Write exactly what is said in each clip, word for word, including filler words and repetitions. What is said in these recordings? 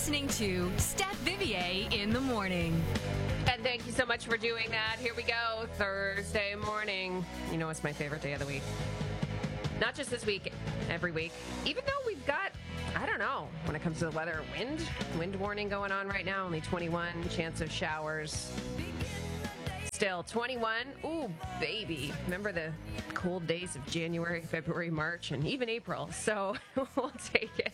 listening to Steph Vivier in the morning. And thank you so much for doing that. Here we go, Thursday morning. You know, it's my favorite day of the week. Not just this week, every week. Even though we've got, I don't know, when it comes to the weather, wind, wind warning going on right now. Only twenty-one chance of showers. Still twenty-one. Ooh, baby. Remember the cold days of January, February, March, and even April. So we'll take it.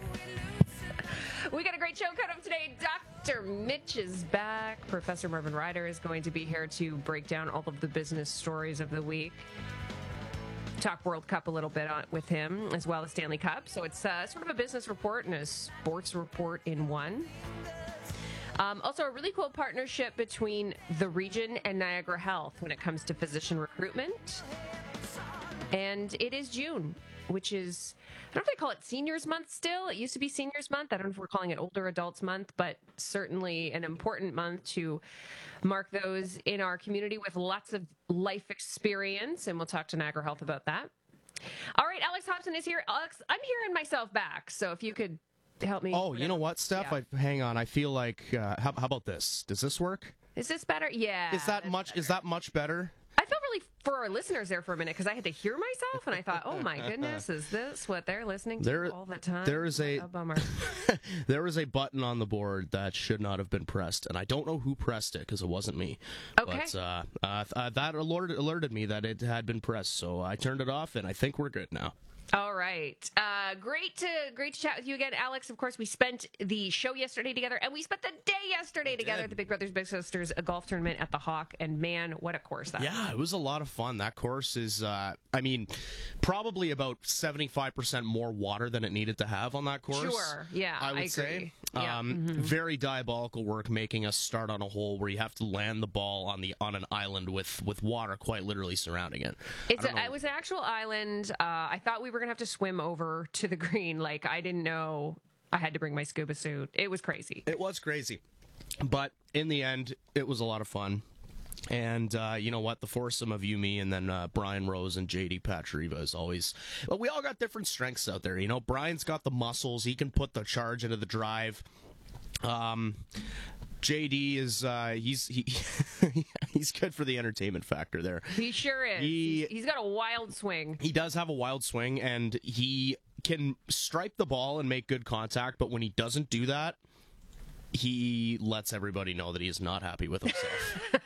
We got a great show coming up today. Doctor Mitch is back. Professor Marvin Ryder is going to be here to break down all of the business stories of the week. Talk World Cup a little bit on, with him, as well as Stanley Cup. So it's uh, sort of a business report and a sports report in one. Um, also, a really cool partnership between the region and Niagara Health when it comes to physician recruitment. And it is June, which is, I don't know if they call it Seniors Month still. It used to be Seniors Month. I don't know if we're calling it Older Adults Month, but certainly an important month to mark those in our community with lots of life experience. And we'll talk to Niagara Health about that. All right, Alex Hobson is here. Alex, I'm hearing myself back. So if you could help me. Oh, you know what, Steph? Yeah. I, hang on. I feel like, uh, how, how about this? Does this work? Is this better? Yeah. Is that much? better. Is that much better? I felt really for our listeners there for a minute because I had to hear myself and I thought, oh my goodness, is this what they're listening to There- all the time? there is a- a bummer. There is a button on the board that should not have been pressed, and I don't know who pressed it because it wasn't me. Okay. But uh, uh, uh, that alerted, alerted me that it had been pressed, so I turned it off, and I think we're good now. All right. Uh, great to great to chat with you again, Alex. Of course, we spent the show yesterday together, and we spent the day yesterday together at the Big Brothers Big Sisters a golf tournament at the Hawk. And man, what a course that was. Yeah, it was a lot of fun. That course is, uh, I mean, probably about seventy-five percent more water than it needed to have on that course. Sure, yeah, I would I agree. say. Yeah. Um, Mm-hmm. Very diabolical work making us start on a hole where you have to land the ball on the on an island with, with water quite literally surrounding it. It's I don't a, know. it was an actual island. Uh, I thought we were going to have to swim over to the green. Like, I didn't know I had to bring my scuba suit. It was crazy. It was crazy. But in the end, it was a lot of fun. And uh, you know what? The foursome of you, me, and then uh, Brian Rose and J D Patriva is always... Well, we all got different strengths out there. You know, Brian's got the muscles. He can put the charge into the drive. Um... J D is uh, he's he, he's good for the entertainment factor there. He sure is. He- he's, he's got a wild swing. He does have a wild swing, and he can stripe the ball and make good contact, but when he doesn't do that, he lets everybody know that he is not happy with himself.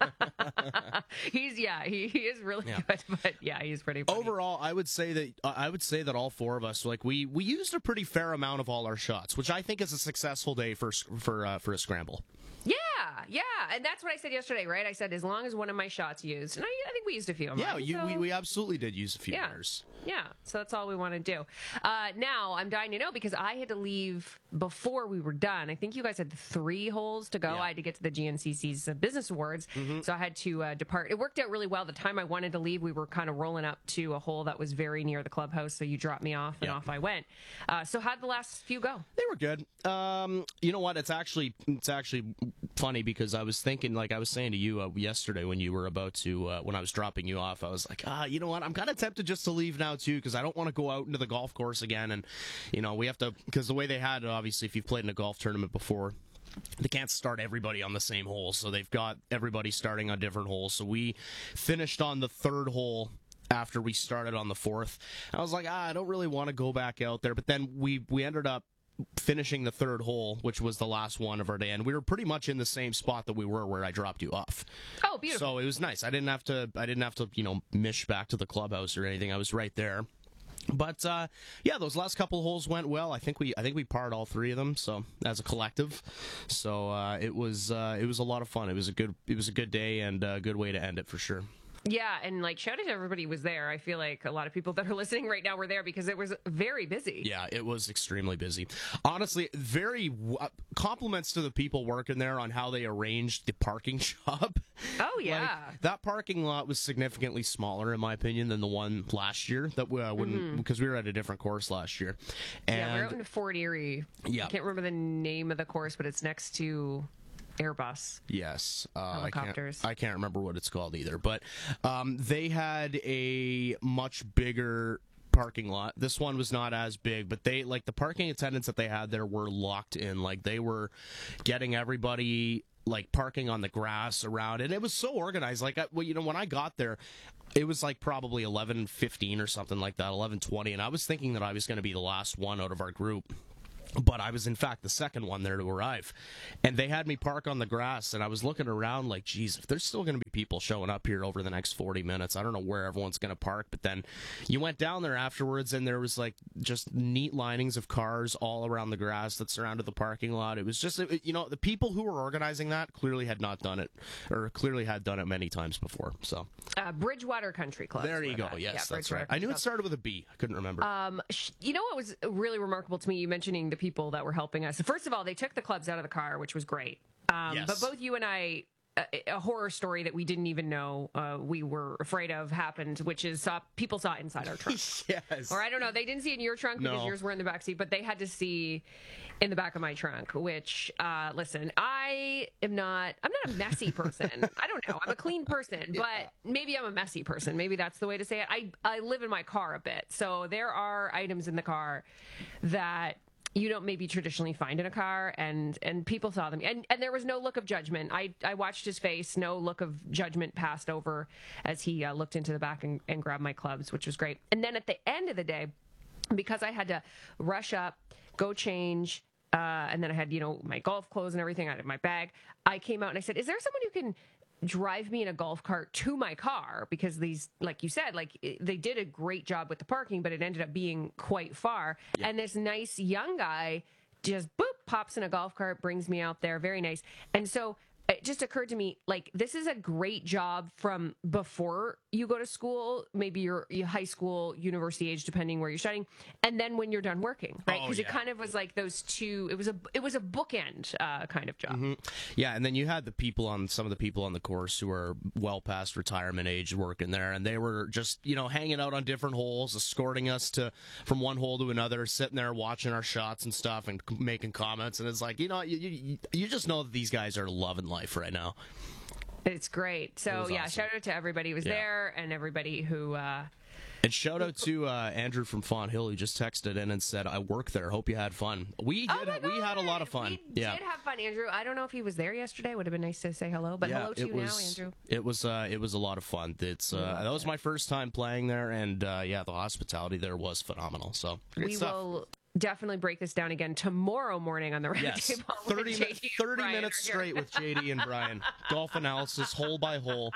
He's yeah, he, he is really Yeah. good, but yeah, he's pretty funny. Overall, I would say that uh, I would say that all four of us, like we we used a pretty fair amount of all our shots, which I think is a successful day for for uh, for a scramble. Yeah, yeah, and that's what I said yesterday, right? I said as long as one of my shots used, and I, I think we used a few of Yeah, mine, you, so- we we absolutely did use a few Yeah. winners. Yeah, so that's all we want to do. Uh, now, I'm dying to know because I had to leave before we were done. I think you guys had three holes to go. Yeah. I had to get to the G N C C's uh, Business Awards, so I had to uh, depart. It worked out really well. The time I wanted to leave, we were kind of rolling up to a hole that was very near the clubhouse, so you dropped me off, and Yeah. off I went. Uh, so how'd the last few go? They were good. Um, you know what? It's actually it's actually funny because I was thinking, like I was saying to you uh, yesterday when you were about to uh, when I was dropping you off, I was like, ah, you know what? I'm kind of tempted just to leave now too because I don't want to go out into the golf course again, and you know we have to because the way they had obviously if you've played in a golf tournament before. They can't start everybody on the same hole, so they've got everybody starting on different holes. So we finished on the third hole after we started on the fourth. I was like, ah, I don't really want to go back out there. But then we, we ended up finishing the third hole, which was the last one of our day, and we were pretty much in the same spot that we were where I dropped you off. Oh, beautiful. So it was nice. I didn't have to I didn't have to, you know, mish back to the clubhouse or anything. I was right there. But uh, yeah, those last couple holes went well. I think we I think we parred all three of them. So as a collective, so uh, it was uh, it was a lot of fun. It was a good it was a good day and a good way to end it for sure. Yeah, and like shout out to everybody who was there. I feel like a lot of people that are listening right now were there because it was very busy. Yeah, it was extremely busy. Honestly, very uh, compliments to the people working there on how they arranged the parking shop. Oh yeah. Like, that parking lot was significantly smaller, in my opinion, than the one last year. That uh, when because we were at a different course last year. And yeah, we're out in Fort Erie. Yeah. I can't remember the name of the course, but it's next to Airbus. Yes, uh, Helicopters. I can't, I can't remember what it's called either, but um, they had a much bigger parking lot. This one was not as big, but they like the parking attendants that they had there were locked in. Like they were getting everybody like parking on the grass around, and it was so organized. Like, I, well, you know, when I got there, it was like probably eleven fifteen or something like that, eleven twenty, and I was thinking that I was going to be the last one out of our group. But I was, in fact, the second one there to arrive. And they had me park on the grass, and I was looking around like, geez, if there's still going to be people showing up here over the next forty minutes, I don't know where everyone's going to park. But then you went down there afterwards, and there was, like, just neat linings of cars all around the grass that surrounded the parking lot. It was just, it, you know, the people who were organizing that clearly had not done it, or clearly had done it many times before. So uh, Bridgewater Country Club. There you go. That. Yes, yeah, that's right. I knew it started with a B. I couldn't remember. Um, you know what was really remarkable to me, you mentioning the people that were helping us. First of all, they took the clubs out of the car, which was great. Um, yes. But both you and I, a, a horror story that we didn't even know uh, we were afraid of happened, which is uh, people saw it inside our trunk. Yes. Or I don't know, they didn't see it in your trunk because no. yours were in the back seat, but they had to see in the back of my trunk, which, uh, listen, I am not, I'm not a messy person. I don't know. I'm a clean person, but yeah. maybe I'm a messy person. Maybe that's the way to say it. I, I live in my car a bit. So there are items in the car that you don't maybe traditionally find in a car, and and people saw them, and and there was no look of judgment. I I watched his face, no look of judgment passed over as he uh, looked into the back and, and grabbed my clubs, which was great. And then at the end of the day, because I had to rush up, go change, uh, and then I had, you know, my golf clothes and everything out of my bag, I came out and I said, is there someone who can drive me in a golf cart to my car? Because these, like you said, like they did a great job with the parking, but it ended up being quite far. Yeah. And this nice young guy just boop pops in a golf cart, brings me out there. Very nice. And so it just occurred to me, like, this is a great job from before you go to school, maybe you're, you're high school, university age, depending where you're studying, and then when you're done working, right? Because oh, yeah. it kind of was like those two. It was a it was a bookend uh, kind of job. Mm-hmm. Yeah, and then you had the people on some of the people on the course who are well past retirement age working there, and they were just, you know, hanging out on different holes, escorting us to from one hole to another, sitting there watching our shots and stuff, and making comments. And it's like, you know, you you, you just know that these guys are loving life right now. It's great. So yeah, awesome. Shout out to everybody who was yeah. there and everybody who uh and shout out to uh Andrew from Fawn Hill, who just texted in and said, I work there, hope you had fun. We did. Oh we had a lot of fun. We yeah. did have fun, Andrew. I don't know if he was there yesterday. Would have been nice to say hello, but yeah, hello to you was, now, Andrew. It was uh it was a lot of fun. It's uh that was my first time playing there, and uh yeah, the hospitality there was phenomenal. So we stuff. will definitely break this down again tomorrow morning on the Red yes. Table. thirty, thirty minutes straight with J D and Brian. Golf analysis, hole by hole.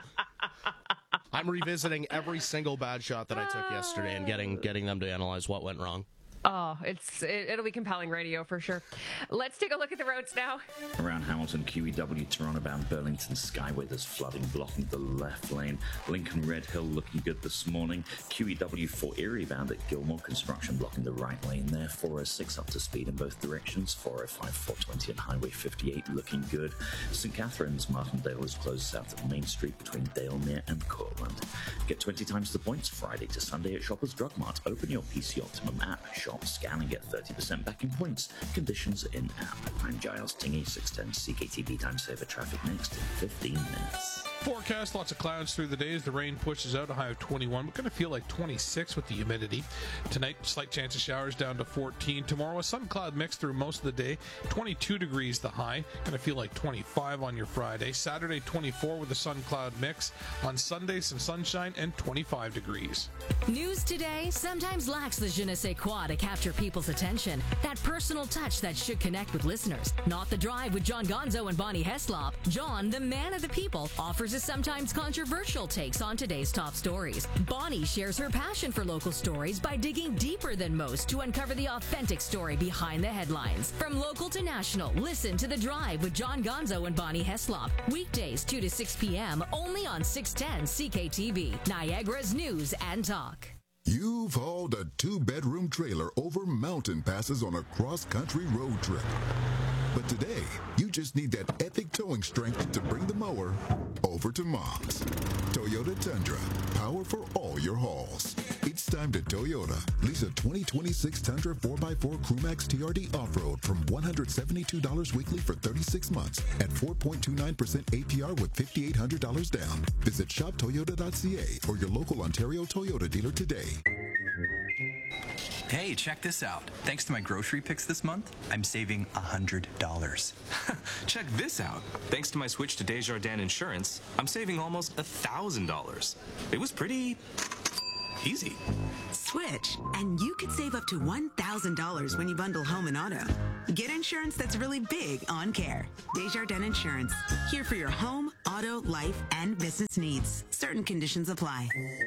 I'm revisiting every single bad shot that I took yesterday and getting getting them to analyze what went wrong. Oh, it's it, it'll be compelling radio for sure. Let's take a look at the roads now. Around Hamilton, Q E W, Toronto bound Burlington Skyway, there's flooding blocking the left lane. Lincoln Red Hill looking good this morning. Q E W for Erie bound at Gilmore, construction blocking the right lane there. four oh six up to speed in both directions. four oh five, four twenty and Highway fifty-eight looking good. Saint Catharines, Martindale is closed south of Main Street between Dalemere and Cortland. Get twenty times the points Friday to Sunday at Shoppers Drug Mart. Open your P C Optimum app. Shop, scan and get thirty percent back in points. Conditions in app. I'm Giles Tingy, six ten C K T V time saver traffic next in fifteen minutes. Forecast, lots of clouds through the day as the rain pushes out, a high of twenty-one. We're going to feel like twenty-six with the humidity. Tonight, slight chance of showers down to fourteen. Tomorrow, a sun cloud mix through most of the day. twenty-two degrees the high. Going to feel like twenty-five on your Friday. Saturday, twenty-four with a sun cloud mix. On Sunday, some sunshine and twenty-five degrees. News today sometimes lacks the je ne sais quoi to capture people's attention. That personal touch that should connect with listeners. Not The Drive with John Gonzo and Bonnie Heslop. John, the man of the people, offers us sometimes controversial takes on today's top stories. Bonnie shares her passion for local stories by digging deeper than most to uncover the authentic story behind the headlines. From local to national, listen to The Drive with John Gonzo and Bonnie Heslop. Weekdays two to six p.m. only on six ten C K T V, Niagara's News and Talk. You've hauled a two-bedroom trailer over mountain passes on a cross-country road trip. But today, you just need that epic towing strength to bring the mower over to Mom's. Toyota Tundra, power for all your hauls. It's time to Toyota. Lease a twenty twenty-six Tundra four by four Crewmax T R D Off-Road from one hundred seventy-two dollars weekly for thirty-six months at four point two nine percent A P R with five thousand eight hundred dollars down. Visit shop toyota dot c a or your local Ontario Toyota dealer today. Hey, check this out. Thanks to my grocery picks this month, I'm saving one hundred dollars. Check this out. Thanks to my switch to Desjardins Insurance, I'm saving almost one thousand dollars. It was pretty easy. Switch, and you could save up to one thousand dollars when you bundle home and auto. Get insurance that's really big on care. Desjardins Insurance, here for your home, auto, life, and business needs. Certain conditions apply.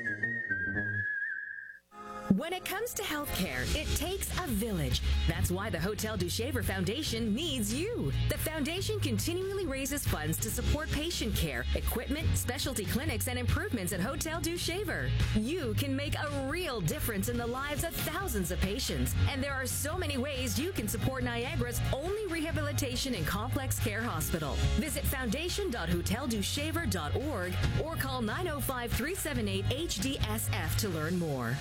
When it comes to healthcare, it takes a village. That's why the Hotel du Shaver Foundation needs you. The foundation continually raises funds to support patient care, equipment, specialty clinics, and improvements at Hotel du Shaver. You can make a real difference in the lives of thousands of patients, and there are so many ways you can support Niagara's only rehabilitation and complex care hospital. Visit foundation dot hotel du shaver dot org or call nine oh five, three seven eight, H D S F to learn more.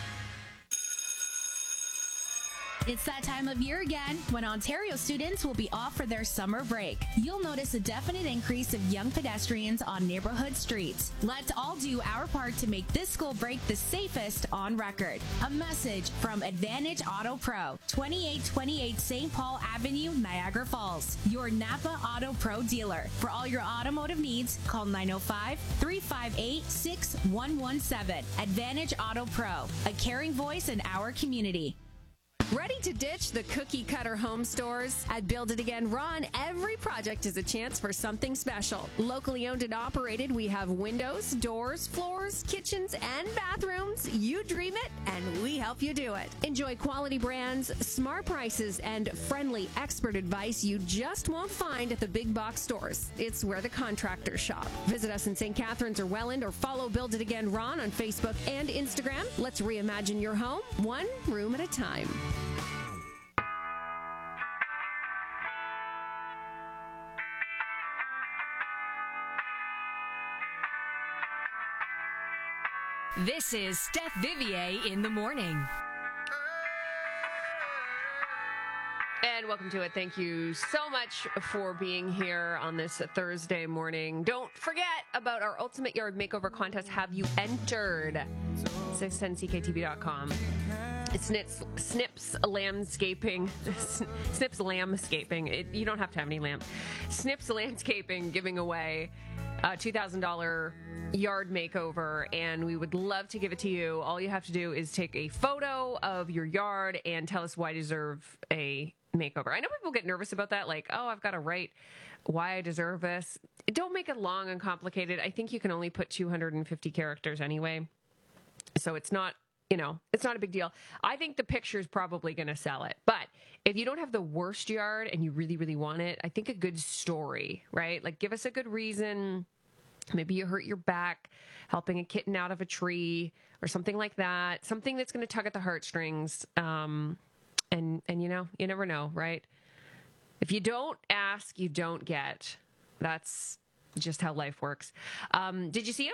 It's that time of year again when Ontario students will be off for their summer break. You'll notice a definite increase of young pedestrians on neighborhood streets. Let's all do our part to make this school break the safest on record. A message from Advantage Auto Pro, twenty-eight twenty-eight Saint Paul Avenue, Niagara Falls, your Napa Auto Pro dealer. For all your automotive needs, call nine oh five, three five eight, six one one seven. Advantage Auto Pro, a caring voice in our community. Ready to ditch the cookie cutter home stores? At Build It Again Ron, every project is a chance for something special. Locally owned and operated, we have windows, doors, floors, kitchens, and bathrooms. You dream it, and we help you do it. Enjoy quality brands, smart prices, and friendly expert advice you just won't find at the big box stores. It's where the contractors shop. Visit us in Saint Catharines or Welland, or follow Build It Again Ron on Facebook and Instagram. Let's reimagine your home, one room at a time. This is Steph Vivier in the morning. And welcome to it. Thank you so much for being here on this Thursday morning. Don't forget about our Ultimate Yard Makeover Contest. Have you entered? six ten C K T V dot com. Snips, Snips Landscaping, Snips Landscaping. It, you don't have to have any lamp. Snips Landscaping giving away a two thousand dollars yard makeover, and we would love to give it to you. All you have to do is take a photo of your yard and tell us why you deserve a makeover. I know people get nervous about that, like, oh, I've got to write why I deserve this. Don't make it long and complicated. I think you can only put two hundred fifty characters anyway, so it's not, you know, it's not a big deal. I think the picture is probably going to sell it. But if you don't have the worst yard and you really, really want it, I think a good story, right? Like, give us a good reason. Maybe you hurt your back helping a kitten out of a tree or something like that. Something that's going to tug at the heartstrings. Um, and, and, you know, you never know, right? If you don't ask, you don't get. That's just how life works. Um, did you see him?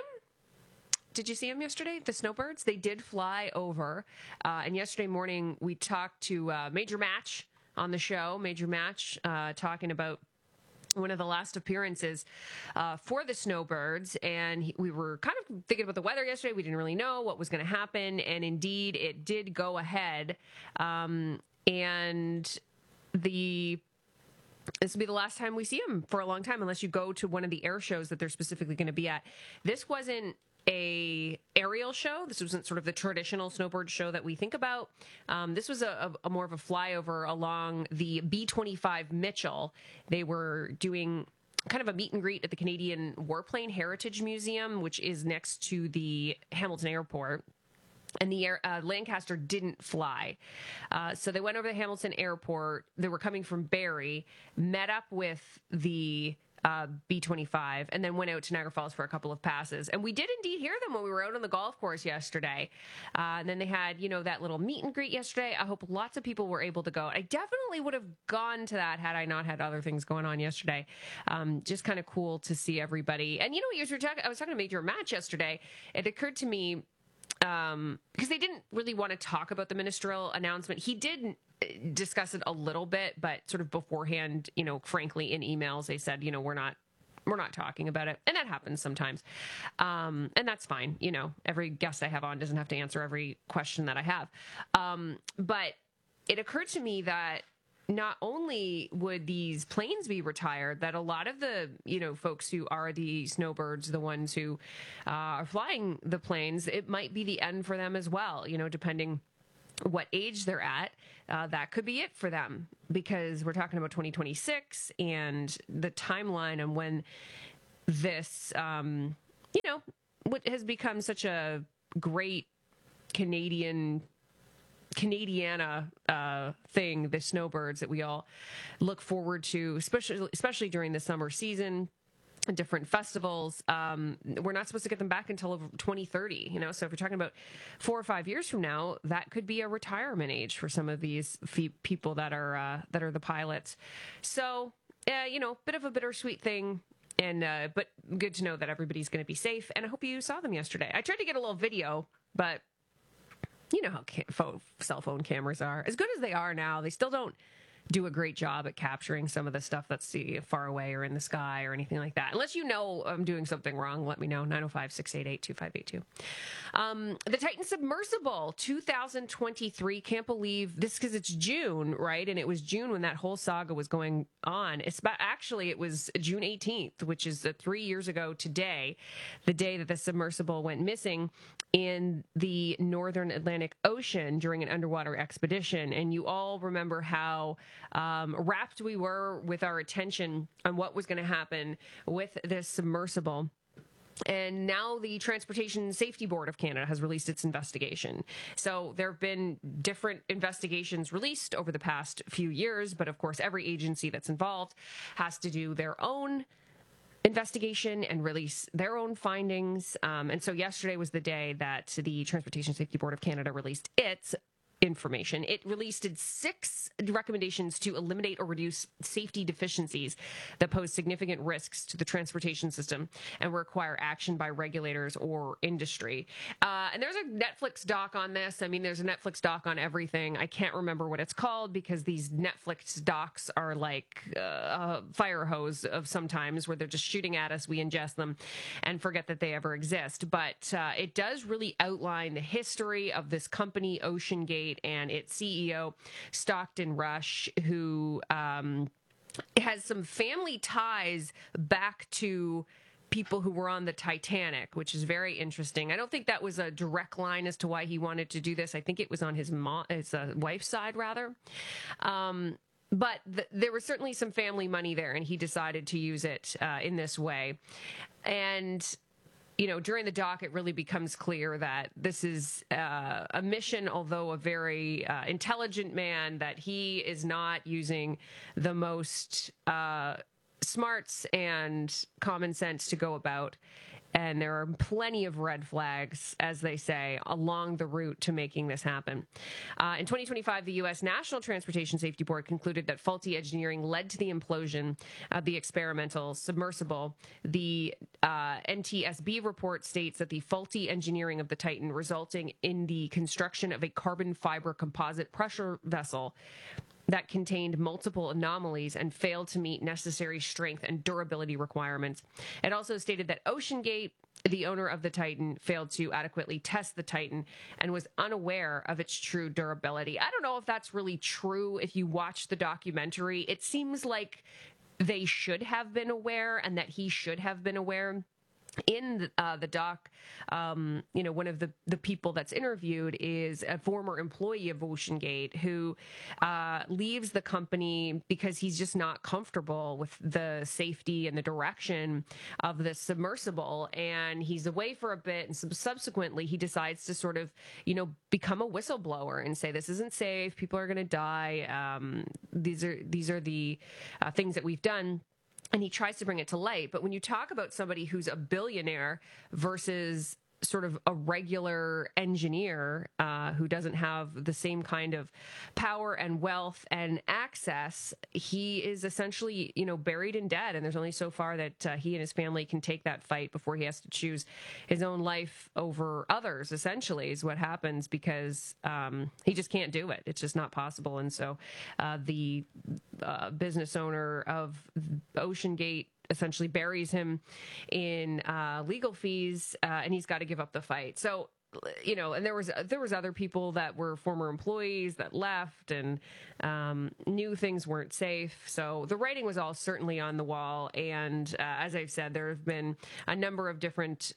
Did you see them yesterday? The snowbirds? They did fly over. Uh, and yesterday morning, we talked to uh, Major Match on the show. Major Match uh, talking about one of the last appearances uh, for the snowbirds. And he, we were kind of thinking about the weather yesterday. We didn't really know what was going to happen. And indeed, it did go ahead. Um, and the... This will be the last time we see them for a long time, unless you go to one of the air shows that they're specifically going to be at. This wasn't a aerial show. This wasn't sort of the traditional snowbird show that we think about. Um, this was a, a, a more of a flyover along the B twenty-five Mitchell. They were doing kind of a meet and greet at the Canadian Warplane Heritage Museum, which is next to the Hamilton Airport. And the air, uh, Lancaster didn't fly. Uh, so they went over to Hamilton Airport. They were coming from Barrie, met up with the uh, B twenty-five, and then went out to Niagara Falls for a couple of passes. And we did indeed hear them when we were out on the golf course yesterday. Uh, and then they had, you know, that little meet and greet yesterday. I hope lots of people were able to go. I definitely would have gone to that had I not had other things going on yesterday. Um, just kind of cool to see everybody. And, you know, you were talking, I was talking to Major Match yesterday. It occurred to me, Um, because they didn't really want to talk about the ministerial announcement. He did discuss it a little bit, but sort of beforehand, you know, frankly, in emails, they said, you know, we're not we're not talking about it. And that happens sometimes. Um, and that's fine. You know, every guest I have on doesn't have to answer every question that I have. Um, but it occurred to me that not only would these planes be retired, that a lot of the, you know, folks who are the snowbirds, the ones who uh, are flying the planes, it might be the end for them as well, you know, depending what age they're at, uh, that could be it for them, because we're talking about twenty twenty-six and the timeline on when this, um, you know, what has become such a great Canadian Canadiana uh, thing, the snowbirds that we all look forward to, especially especially during the summer season, different festivals. Um, we're not supposed to get them back until twenty thirty, you know, so if you're talking about four or five years from now, that could be a retirement age for some of these fe- people that are uh, that are the pilots. So, uh, you know, bit of a bittersweet thing. And uh, but good to know that everybody's going to be safe. And I hope you saw them yesterday. I tried to get a little video, but you know how ca- phone, cell phone cameras are. As good as they are now, they still don't do a great job at capturing some of the stuff that's see, far away or in the sky or anything like that. Unless you know I'm doing something wrong, let me know. nine oh five, six eight eight, two five eight two. Um, the Titan Submersible two thousand twenty-three. Can't believe this, because it's June, right? And it was June when that whole saga was going on. It's about, actually, it was June eighteenth, which is uh, three years ago today, the day that the submersible went missing in the northern Atlantic Ocean during an underwater expedition. And you all remember how um, wrapped we were with our attention on what was going to happen with this submersible. And now the Transportation Safety Board of Canada has released its investigation. So there have been different investigations released over the past few years, but of course every agency that's involved has to do their own investigation and release their own findings. Um, and so yesterday was the day that the Transportation Safety Board of Canada released its information. It released six recommendations to eliminate or reduce safety deficiencies that pose significant risks to the transportation system and require action by regulators or industry. Uh, and there's a Netflix doc on this. I mean, there's a Netflix doc on everything. I can't remember what it's called because these Netflix docs are like uh, a fire hose of sometimes where they're just shooting at us. We ingest them and forget that they ever exist. But uh, it does really outline the history of this company, OceanGate, and its C E O, Stockton Rush, who um, has some family ties back to people who were on the Titanic, which is very interesting. I don't think that was a direct line as to why he wanted to do this. I think it was on his mom, his uh, wife's side, rather. Um, but th- there was certainly some family money there, and he decided to use it uh, in this way. And you know, during the doc, it really becomes clear that this is uh, a mission, although a very uh, intelligent man, that he is not using the most uh, smarts and common sense to go about. And there are plenty of red flags, as they say, along the route to making this happen. Uh, in twenty twenty-five, the U S National Transportation Safety Board concluded that faulty engineering led to the implosion of the experimental submersible. The uh, N T S B report states that the faulty engineering of the Titan resulting in the construction of a carbon fiber composite pressure vessel that contained multiple anomalies and failed to meet necessary strength and durability requirements. It also stated that OceanGate, the owner of the Titan, failed to adequately test the Titan and was unaware of its true durability. I don't know if that's really true. If you watch the documentary, it seems like they should have been aware and that he should have been aware. In uh, the doc, um, you know, one of the, the people that's interviewed is a former employee of OceanGate who uh, leaves the company because he's just not comfortable with the safety and the direction of the submersible. And he's away for a bit. And subsequently, he decides to sort of, you know, become a whistleblower and say, this isn't safe. People are going to die. Um, these are these are the uh, things that we've done. And he tries to bring it to light. But when you talk about somebody who's a billionaire versus sort of a regular engineer uh, who doesn't have the same kind of power and wealth and access, he is essentially, you know, buried and dead. And there's only so far that uh, he and his family can take that fight before he has to choose his own life over others, essentially, is what happens, because um, he just can't do it. It's just not possible. And so uh, the uh, business owner of OceanGate essentially buries him in uh, legal fees, uh, and he's got to give up the fight. So, you know, and there was there was other people that were former employees that left and um, knew things weren't safe. So the writing was all certainly on the wall. And uh, as I've said, there have been a number of different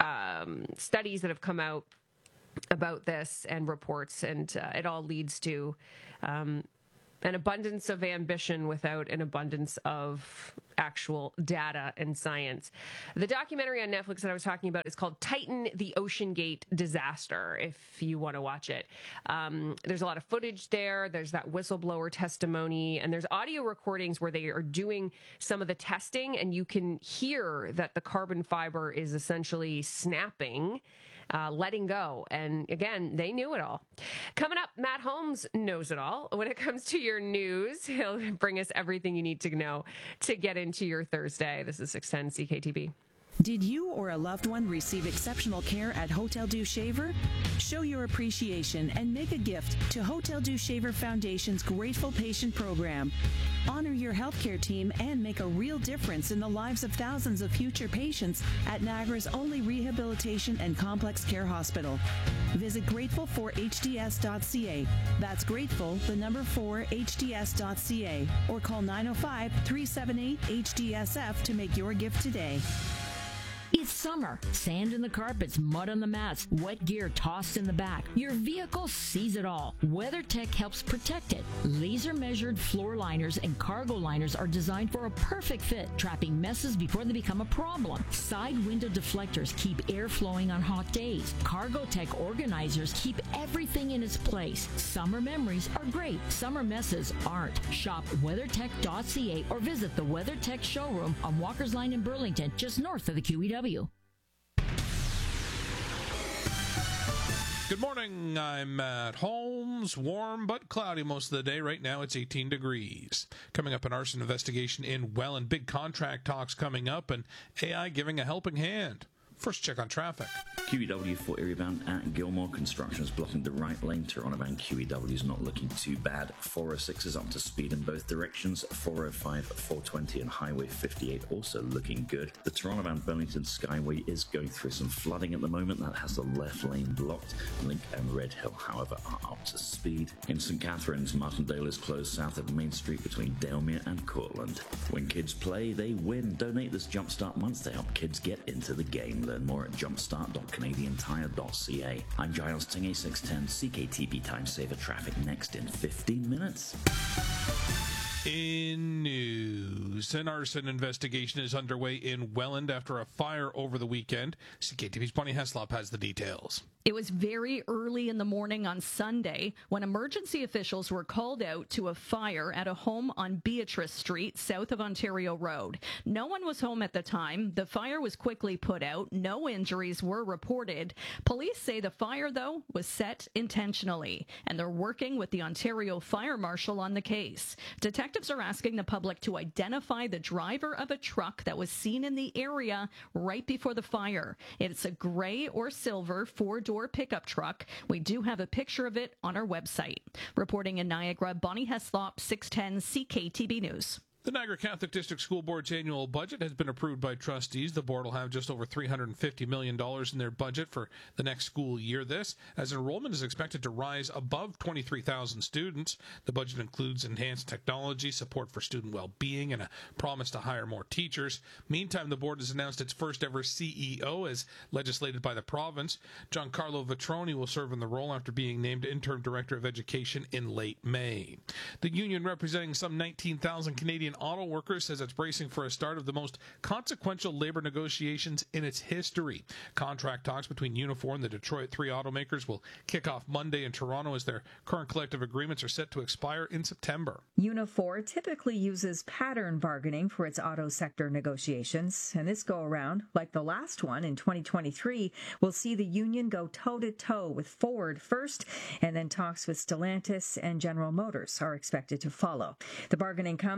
um, studies that have come out about this and reports, and uh, it all leads to um, an abundance of ambition without an abundance of actual data and science. The documentary on Netflix that I was talking about is called Titan, the Ocean Gate Disaster, if you want to watch it. Um, there's a lot of footage there. There's that whistleblower testimony, and there's audio recordings where they are doing some of the testing, and you can hear that the carbon fiber is essentially snapping, Uh, letting go. And again, they knew it all. Coming up, Matt Holmes knows it all. When it comes to your news, he'll bring us everything you need to know to get into your Thursday. This is six ten C K T B. Did you or a loved one receive exceptional care at Hotel du Shaver? Show your appreciation and make a gift to Hotel du Shaver Foundation's Grateful Patient Program. Honor your healthcare team and make a real difference in the lives of thousands of future patients at Niagara's only rehabilitation and complex care hospital. Visit grateful for h d s dot c a. That's grateful, the number four, h d s dot c a, or call nine oh five, three seven eight, H D S F to make your gift today. It's summer. Sand in the carpets, mud on the mats, wet gear tossed in the back. Your vehicle sees it all. WeatherTech helps protect it. Laser-measured floor liners and cargo liners are designed for a perfect fit, trapping messes before they become a problem. Side window deflectors keep air flowing on hot days. CargoTech organizers keep everything in its place. Summer memories are great. Summer messes aren't. Shop weathertech dot c a or visit the WeatherTech showroom on Walker's Line in Burlington, just north of the Q E W. Good morning, I'm Matt Holmes. Warm but cloudy most of the day. Right now it's eighteen degrees. Coming up, an arson investigation in Welland. Big contract talks coming up, and A I giving a helping hand. First check on traffic. Q E W for Erie bound at Gilmore. Construction is blocking the right lane. Toronto bound Q E W is not looking too bad. four oh six is up to speed in both directions. four oh five, four twenty and Highway fifty-eight also looking good. The Toronto bound Burlington Skyway is going through some flooding at the moment. That has the left lane blocked. Link and Red Hill, however, are up to speed. In Saint Catharines, Martindale is closed south of Main Street between Dalemere and Cortland. When kids play, they win. Donate this Jumpstart month to help kids get into the game. Learn more at jumpstart dot canadian tire dot c a. I'm Giles Tingy, six ten C K T B Time Saver Traffic next in fifteen minutes. In news, an arson investigation is underway in Welland after a fire over the weekend. C K T V's Bonnie Heslop has the details. It was very early in the morning on Sunday when emergency officials were called out to a fire at a home on Beatrice Street, south of Ontario Road. No one was home at the time. The fire was quickly put out. No injuries were reported. Police say the fire, though, was set intentionally, and they're working with the Ontario Fire Marshal on the case. Detectives are asking the public to identify the driver of a truck that was seen in the area right before the fire. It's a gray or silver four-door pickup truck. We do have a picture of it on our website. Reporting in Niagara, Bonnie Heslop, six ten C K T B News. The Niagara Catholic District School Board's annual budget has been approved by trustees. The board will have just over three hundred fifty million dollars in their budget for the next school year. This, as enrollment is expected to rise above twenty-three thousand students. The budget includes enhanced technology, support for student well-being, and a promise to hire more teachers. Meantime, the board has announced its first ever C E O as legislated by the province. Giancarlo Vetroni will serve in the role after being named Interim Director of Education in late May. The union, representing some nineteen thousand Canadian auto workers, says it's bracing for a start of the most consequential labor negotiations in its history. Contract talks between Unifor and the Detroit three automakers will kick off Monday in Toronto as their current collective agreements are set to expire in September. Unifor typically uses pattern bargaining for its auto sector negotiations, and this go-around, like the last one in twenty twenty-three, will see the union go toe-to-toe with Ford first, and then talks with Stellantis and General Motors are expected to follow. The bargaining comes amid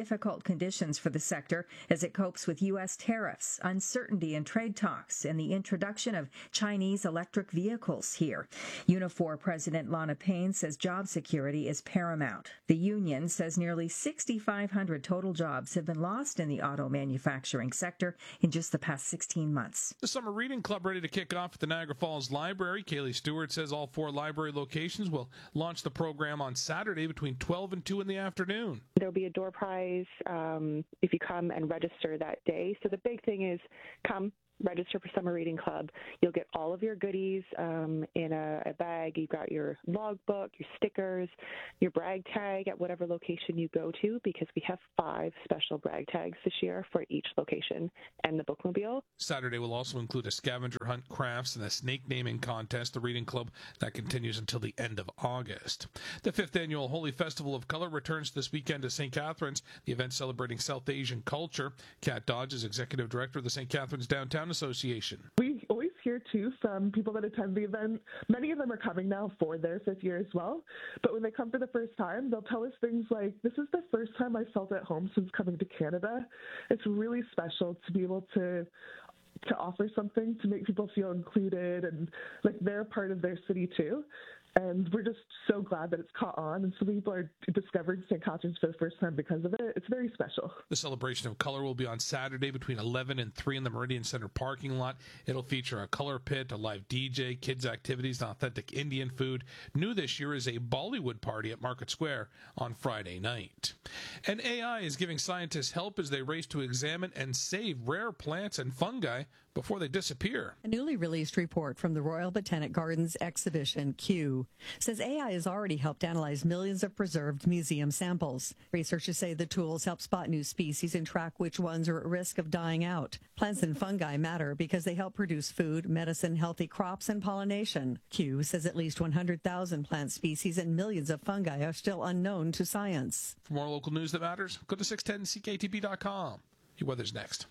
difficult conditions for the sector as it copes with U S tariffs, uncertainty in trade talks, and the introduction of Chinese electric vehicles here. Unifor President Lana Payne says job security is paramount. The union says nearly six thousand five hundred total jobs have been lost in the auto manufacturing sector in just the past sixteen months. The Summer Reading Club ready to kick off at the Niagara Falls Library. Kaylee Stewart says all four library locations will launch the program on Saturday between twelve and two in the afternoon. There'll be a door prize um, if you come and register that day. So the big thing is come, register for Summer Reading Club. You'll get all of your goodies um, in a, a bag. You've got your logbook, your stickers, your brag tag at whatever location you go to, because we have five special brag tags this year for each location and the bookmobile. Saturday will also include a scavenger hunt, crafts, and a snake naming contest, the Reading Club that continues until the end of August. The fifth annual Holy Festival of Color returns this weekend to Saint Catharines, the event celebrating South Asian culture. Kat Dodge is Executive Director of the Saint Catharines Downtown Association. We always hear, too, from people that attend the event. Many of them are coming now for their fifth year as well. But when they come for the first time, they'll tell us things like, this is the first time I felt at home since coming to Canada. It's really special to be able to to offer something to make people feel included and like they're a part of their city, too. And we're just so glad that it's caught on, and so people are discovered Saint Catharines for the first time because of it. It's very special. The celebration of color will be on Saturday between eleven and three in the Meridian Center parking lot. It'll feature a color pit, a live D J, kids' activities, and authentic Indian food. New this year is a Bollywood party at Market Square on Friday night. And A I is giving scientists help as they race to examine and save rare plants and fungi before they disappear. A newly released report from the Royal Botanic Gardens exhibition, Kew, says A I has already helped analyze millions of preserved museum samples. Researchers say the tools help spot new species and track which ones are at risk of dying out. Plants and fungi matter because they help produce food, medicine, healthy crops, and pollination. Kew says at least one hundred thousand plant species and millions of fungi are still unknown to science. For more local news that matters, go to six ten C K T B dot com. Your weather's next.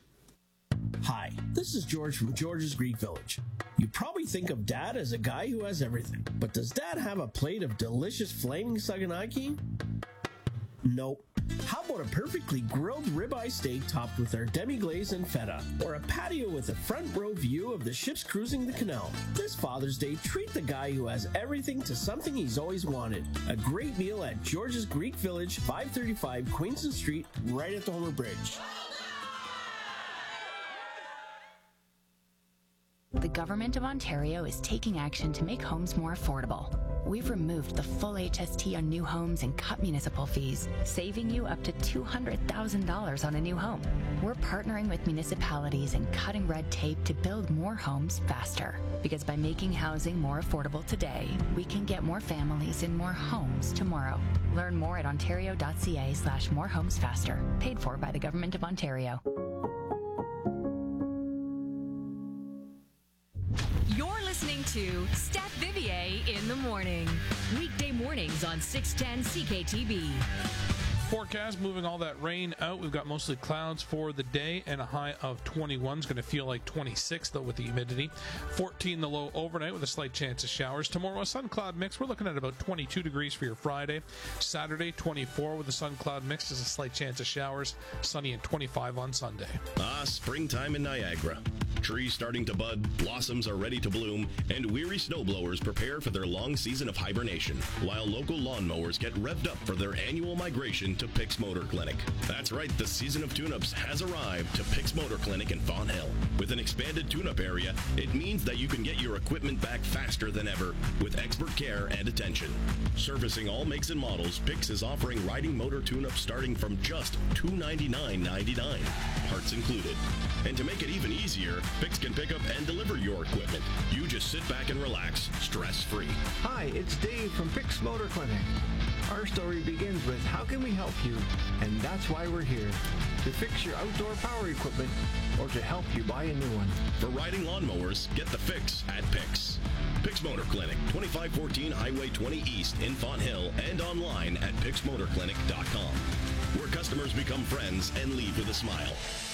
Hi, this is George from George's Greek Village. You probably think of Dad as a guy who has everything, but does Dad have a plate of delicious flaming saganaki? Nope. How about a perfectly grilled ribeye steak topped with our demi-glaze and feta, or a patio with a front row view of the ships cruising the canal? This Father's Day, treat the guy who has everything to something he's always wanted. A great meal at George's Greek Village, five thirty-five Queenston Street, right at the Homer Bridge. The Government of Ontario is taking action to make homes more affordable. We've removed the full H S T on new homes and cut municipal fees, saving you up to two hundred thousand dollars on a new home. We're partnering with municipalities and cutting red tape to build more homes faster. Because by making housing more affordable today, we can get more families in more homes tomorrow. Learn more at ontario.ca slash more homes faster. Paid for by the Government of Ontario. You're listening to Steph Vivier in the morning. Weekday mornings on six ten C K T B. Forecast, moving all that rain out. We've got mostly clouds for the day and a high of twenty-one. It's going to feel like twenty-six, though, with the humidity. fourteen the low overnight with a slight chance of showers. Tomorrow, a sun-cloud mix. We're looking at about twenty-two degrees for your Friday. Saturday, twenty-four with a sun-cloud mix. There's a slight chance of showers. Sunny and twenty-five on Sunday. Ah, springtime in Niagara. Trees starting to bud, blossoms are ready to bloom, and weary snowblowers prepare for their long season of hibernation, while local lawnmowers get revved up for their annual migration to Pix Motor Clinic. That's right, the season of tune-ups has arrived to Pix Motor Clinic in Fawn Hill. With an expanded tune-up area, it means that you can get your equipment back faster than ever with expert care and attention. Servicing all makes and models, Pix is offering riding motor tune-ups starting from just two hundred ninety-nine ninety-nine, parts included. And to make it even easier, Pix can pick up and deliver your equipment. You just sit back and relax, stress-free. Hi, it's Dave from Pix Motor Clinic. Our story begins with how can we help you? And that's why we're here, to fix your outdoor power equipment or to help you buy a new one. For riding lawnmowers, get the fix at Pix. Pix Motor Clinic, twenty-five fourteen Highway twenty East in Fawn Hill, and online at pix motor clinic dot com, where customers become friends and leave with a smile.